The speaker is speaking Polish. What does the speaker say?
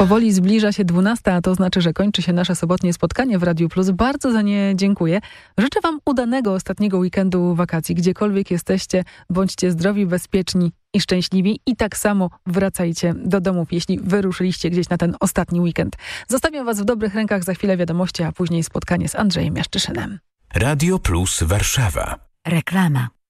Powoli zbliża się 12, a to znaczy, że kończy się nasze sobotnie spotkanie w Radiu Plus. Bardzo za nie dziękuję. Życzę wam udanego ostatniego weekendu wakacji. Gdziekolwiek jesteście, bądźcie zdrowi, bezpieczni i szczęśliwi. I tak samo wracajcie do domów, jeśli wyruszyliście gdzieś na ten ostatni weekend. Zostawiam was w dobrych rękach. Za chwilę wiadomości, a później spotkanie z Andrzejem Jaszczyszynem. Radio Plus Warszawa. Reklama.